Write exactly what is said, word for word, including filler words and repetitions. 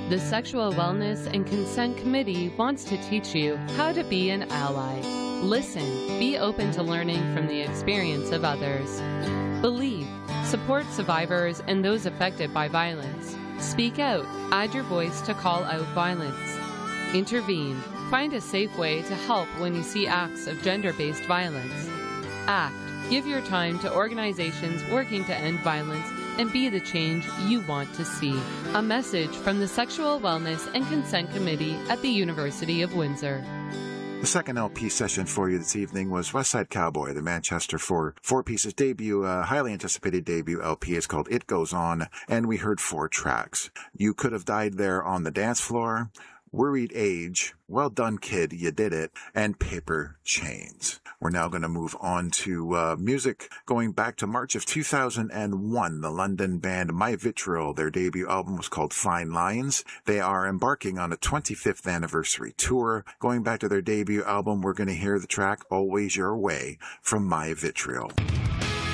The Sexual Wellness and Consent Committee wants to teach you how to be an ally. Listen, be open to learning from the experience of others. Believe, support survivors and those affected by violence. Speak out, add your voice to call out violence. Intervene, find a safe way to help when you see acts of gender-based violence. Act, give your time to organizations working to end violence and be the change you want to see. A message from the Sexual Wellness and Consent Committee at the University of Windsor. The second L P session for you this evening was West Side Cowboy, the Manchester Four Four Pieces debut, uh, highly anticipated debut L P. It's called It Goes On, and we heard four tracks. You Could Have Died There on the Dance Floor, Worried Age, Well Done Kid, You Did It, and Paper Chains. We're now going to move on to uh, music going back to March of two thousand one. The London band My Vitriol, their debut album was called Fine Lines. They are embarking on a twenty-fifth anniversary tour. Going back to their debut album, we're going to hear the track Always Your Way from My Vitriol.